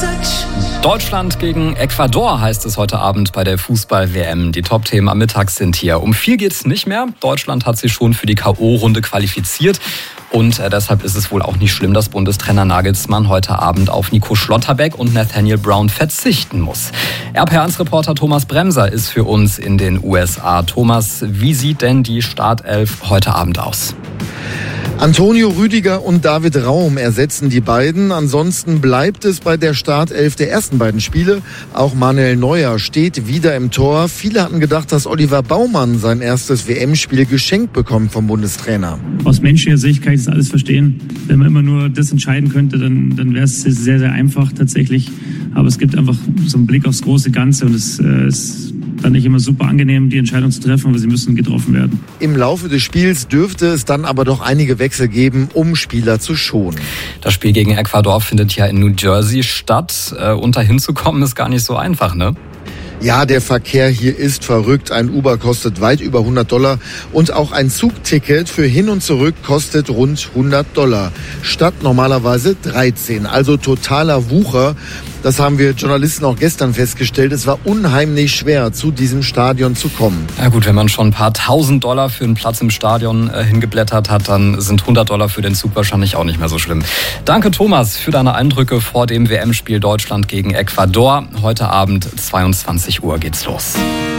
Deutschland gegen Ecuador heißt es heute Abend bei der Fußball-WM. Die Top-Themen am Mittag sind hier. Um viel geht's nicht mehr. Deutschland hat sich schon für die K.O.-Runde qualifiziert. Und deshalb ist es wohl auch nicht schlimm, dass Bundestrainer Nagelsmann heute Abend auf Nico Schlotterbeck und Nathaniel Brown verzichten muss. RP1-Reporter Thomas Bremser ist für uns in den USA. Thomas, wie sieht denn die Startelf heute Abend aus? Antonio Rüdiger und David Raum ersetzen die beiden. Ansonsten bleibt es bei der Startelf der ersten beiden Spiele. Auch Manuel Neuer steht wieder im Tor. Viele hatten gedacht, dass Oliver Baumann sein erstes WM-Spiel geschenkt bekommt vom Bundestrainer. Aus menschlicher Sicht kann ich das alles verstehen. Wenn man immer nur das entscheiden könnte, dann wäre es sehr, sehr einfach tatsächlich. Aber es gibt einfach so einen Blick aufs große Ganze und es ist dann nicht immer super angenehm, die Entscheidung zu treffen, aber sie müssen getroffen werden. Im Laufe des Spiels dürfte es dann aber doch einige Wechsel geben, um Spieler zu schonen. Das Spiel gegen Ecuador findet ja in New Jersey statt. Und da hinzukommen ist gar nicht so einfach, ne? Ja, der Verkehr hier ist verrückt. Ein Uber kostet weit über $100 und auch ein Zugticket für hin und zurück kostet rund $100. Statt normalerweise 13. Also totaler Wucher. Das haben wir Journalisten auch gestern festgestellt. Es war unheimlich schwer, zu diesem Stadion zu kommen. Ja gut, wenn man schon ein paar $1.000 für einen Platz im Stadion hingeblättert hat, dann sind $100 für den Zug wahrscheinlich auch nicht mehr so schlimm. Danke Thomas für deine Eindrücke vor dem WM-Spiel Deutschland gegen Ecuador. Heute Abend 22 Uhr geht's los.